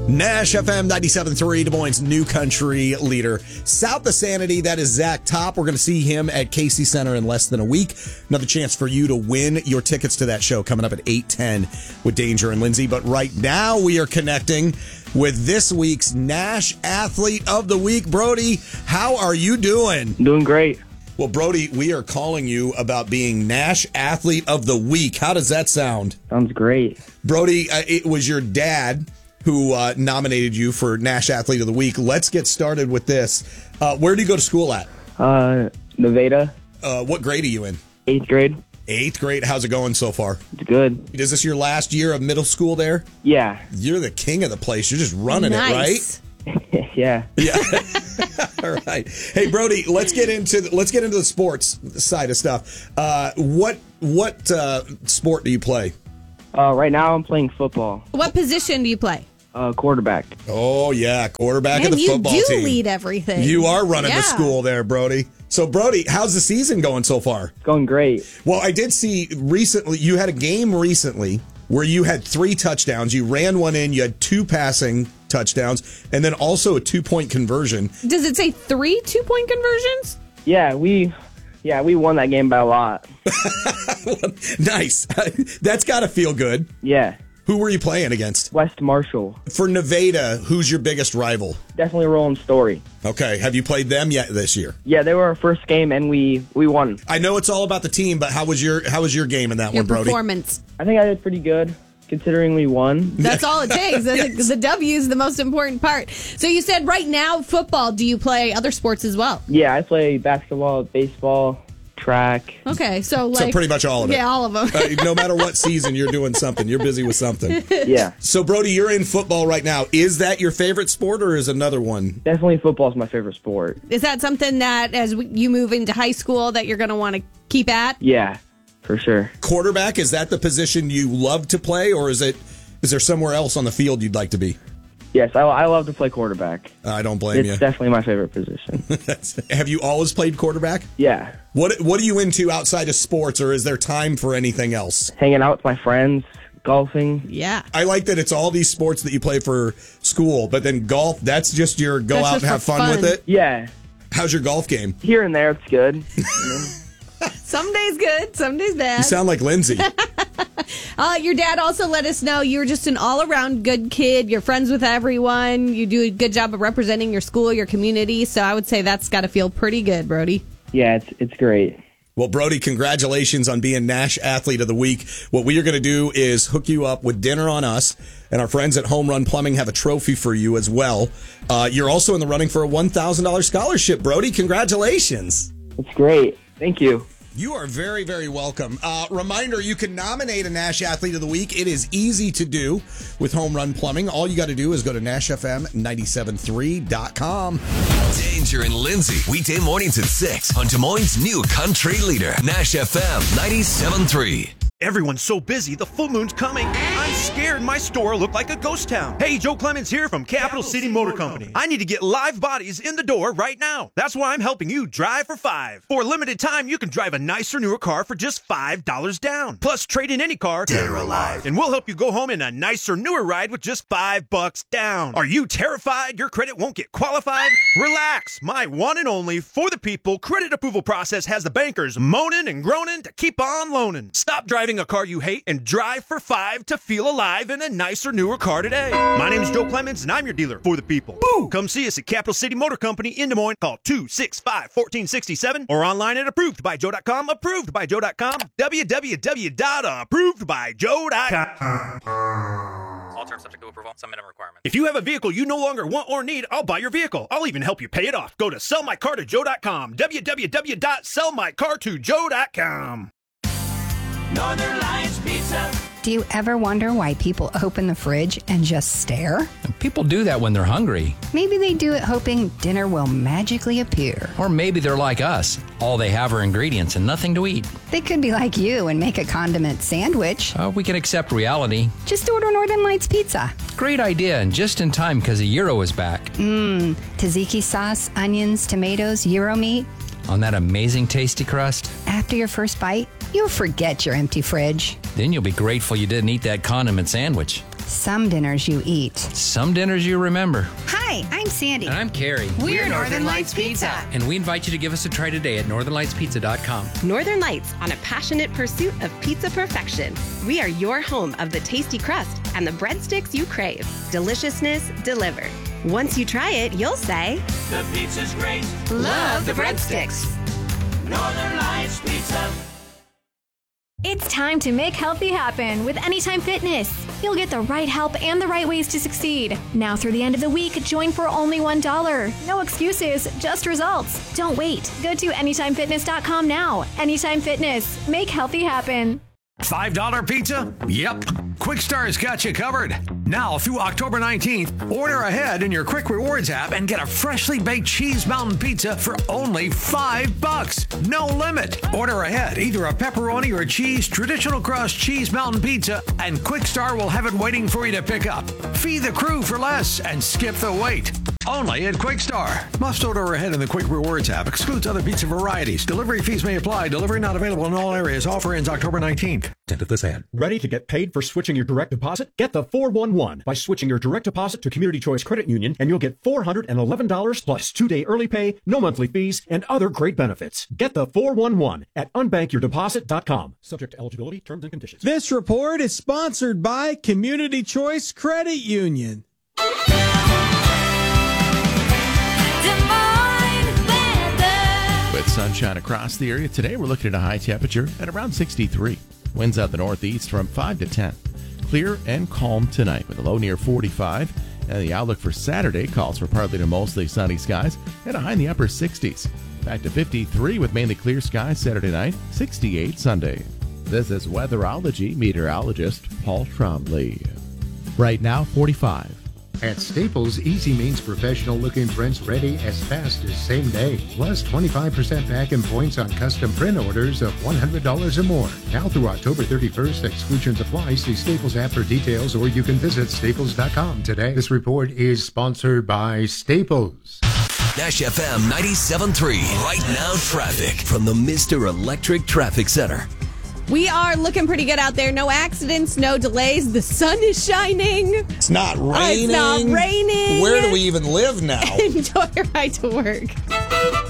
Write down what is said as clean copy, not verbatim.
Nash FM 97.3, Des Moines' new country leader. South of Sanity, that is Zach Top. We're going to see him at Casey Center in less than a week. Another chance for you to win your tickets to that show coming up at 8:10 with Danger and Lindsay. But right now we are connecting with this week's Nash Athlete of the Week. Brody, how are you doing? Doing great. Well, Brody, we are calling you about being Nash Athlete of the Week. How does that sound? Sounds great. Brody, it was your dad who nominated you for Nash Athlete of the Week. Let's get started with this. Where do you go to school at? Nevada. What grade are you in? 8th grade. 8th grade. How's it going so far? It's good. Is this your last year of middle school there? Yeah. You're the king of the place. You're just running it, right? Yeah. Yeah. All right. Hey, Brody, let's get into the sports side of stuff. What sport do you play? Right now I'm playing football. What position do you play? Quarterback. Oh, yeah. Quarterback of the football team. You do lead everything. You are running the school there, Brody. So, Brody, how's the season going so far? It's going great. Well, I did see recently, you had a game recently where you had 3 touchdowns. You ran one in, you had 2 passing touchdowns, and then also a 2-point conversion. Does it say 3 2-point conversions? Yeah, we won that game by a lot. Nice. That's got to feel good. Yeah. Who were you playing against? West Marshall. For Nevada, who's your biggest rival? Definitely Rolling Story. Okay. Have you played them yet this year? Yeah, they were our first game, and we won. I know it's all about the team, but how was your game in that one, Brody? Performance. I think I did pretty good, considering we won. That's all it takes. Yes. The W is the most important part. So you said right now football. Do you play other sports as well? Yeah, I play basketball, baseball, track. Okay, so pretty much all of it. Yeah, all of them. No matter what season, you're doing something. You're busy with something. Yeah. So, Brody, you're in football right now. Is that your favorite sport, or is another one? Definitely football is my favorite sport. Is that something that as you move into high school that you're going to want to keep at? Yeah, for sure. Quarterback, is that the position you love to play, or is there somewhere else on the field you'd like to be? Yes, I love to play quarterback. I don't blame you. It's definitely my favorite position. Have you always played quarterback? Yeah. What are you into outside of sports, or is there time for anything else? Hanging out with my friends, golfing. Yeah. I like that it's all these sports that you play for school, but then golf, that's just your go out and have fun with it? Yeah. How's your golf game? Here and there, it's good. Some days good, some days bad. You sound like Lindsay. Your dad also let us know you're just an all-around good kid. You're friends with everyone. You do a good job of representing your school, your community. So I would say that's got to feel pretty good, Brody. Yeah, it's great. Well, Brody, congratulations on being Nash Athlete of the Week. What we are going to do is hook you up with dinner on us, and our friends at Home Run Plumbing have a trophy for you as well. You're also in the running for a $1,000 scholarship, Brody. Congratulations. That's great. Thank you. You are very, very welcome. Reminder, you can nominate a Nash Athlete of the Week. It is easy to do with Home Run Plumbing. All you got to do is go to NashFM973.com. Danger and Lindsay, weekday mornings at 6 on Des Moines' new country leader, Nash FM 97.3. Everyone's so busy, the full moon's coming. I'm scared my store will look like a ghost town. Hey, Joe Clemens here from Capital City Motor Company. I need to get live bodies in the door right now. That's why I'm helping you drive for $5. For a limited time, you can drive a nicer, newer car for just $5 down. Plus, trade in any car, dead or alive, and we'll help you go home in a nicer, newer ride with just $5 down. Are you terrified your credit won't get qualified? Relax. My one and only for the people credit approval process has the bankers moaning and groaning to keep on loaning. Stop driving a car you hate and drive for $5 to feel alive in a nicer, newer car today. My name's Joe Clemens, and I'm your dealer for the people. Woo! Come see us at Capital City Motor Company in Des Moines. Call 265-1467 or online at approvedbyjoe.com. Approvedbyjoe.com. www.approvedbyjoe.com. All terms subject to approval. Some minimum requirements. If you have a vehicle you no longer want or need, I'll buy your vehicle. I'll even help you pay it off. Go to sellmycar2joe.com. www.sellmycar2joe.com. Northern Lights Pizza. Do you ever wonder why people open the fridge and just stare? People do that when they're hungry. Maybe they do it hoping dinner will magically appear. Or maybe they're like us. All they have are ingredients and nothing to eat. They could be like you and make a condiment sandwich. We can accept reality. Just order Northern Lights Pizza. Great idea, and just in time because a Euro is back. Tzatziki sauce, onions, tomatoes, Euro meat. On that amazing tasty crust. After your first bite, you'll forget your empty fridge. Then you'll be grateful you didn't eat that condiment sandwich. Some dinners you eat. Some dinners you remember. Hi, I'm Sandy. And I'm Carrie. We're Northern Lights Pizza. And we invite you to give us a try today at northernlightspizza.com. Northern Lights, on a passionate pursuit of pizza perfection. We are your home of the tasty crust and the breadsticks you crave. Deliciousness delivered. Once you try it, you'll say, The pizza's great. love the breadsticks. Northern Lights Pizza. It's time to make healthy happen with Anytime Fitness. You'll get the right help and the right ways to succeed. Now through the end of the week, join for only $1. No excuses, just results. Don't wait. Go to AnytimeFitness.com now. Anytime Fitness. Make healthy happen. $5 pizza? Yep. Quick Star's got you covered. Now through October 19th, order ahead in your Quick Rewards app and get a freshly baked cheese mountain pizza for only $5. No limit. Order ahead, either a pepperoni or cheese traditional crust cheese mountain pizza, and Quick Star will have it waiting for you to pick up. Feed the crew for less and skip the wait. Only at Quick Star. Must order ahead in the Quick Rewards app. Excludes other pizza varieties. Delivery fees may apply. Delivery not available in all areas. Offer ends October 19th. End of this ad. Ready to get paid for switching your direct deposit? Get the 411 by switching your direct deposit to Community Choice Credit Union, and you'll get $411 plus 2-day early pay, no monthly fees, and other great benefits. Get the 411 at unbankyourdeposit.com. Subject to eligibility, terms and conditions. This report is sponsored by Community Choice Credit Union. With sunshine across the area, today we're looking at a high temperature at around 63. Winds out the northeast from 5 to 10. Clear and calm tonight with a low near 45. And the outlook for Saturday calls for partly to mostly sunny skies and a high in the upper 60s. Back to 53 with mainly clear skies Saturday night, 68 Sunday. This is Weatherology meteorologist Paul Trombley. Right now, 45. At Staples, easy means professional-looking prints ready as fast as same day. Plus 25% back in points on custom print orders of $100 or more. Now through October 31st, exclusions apply. See Staples app for details, or you can visit staples.com today. This report is sponsored by Staples. Nash FM 97.3. Right now, traffic from the Mr. Electric Traffic Center. We are looking pretty good out there. No accidents, no delays. The sun is shining. It's not raining. It's not raining. Where do we even live now? Enjoy your ride to work.